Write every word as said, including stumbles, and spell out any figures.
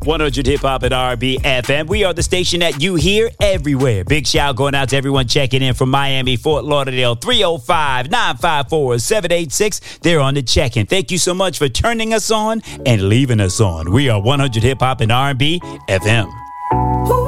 one hundred Hip Hop and R and B F M. We are the station that you hear everywhere. Big shout going out to everyone checking in from Miami, Fort Lauderdale, three oh five, nine five four, seven eight six. They're on the check-in. Thank you so much for turning us on and leaving us on. We are one hundred Hip Hop and R and B F M.